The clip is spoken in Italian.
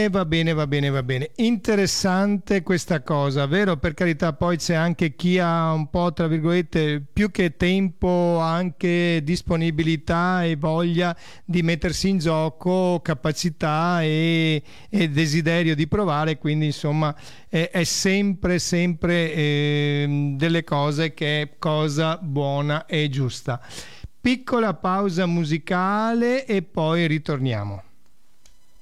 Va bene. Interessante questa cosa, vero? Per carità, poi c'è anche chi ha un po', tra virgolette, più che tempo, anche disponibilità e voglia di mettersi in gioco, capacità e desiderio di provare, quindi insomma è sempre delle cose che è cosa buona e giusta. Piccola pausa musicale e poi ritorniamo.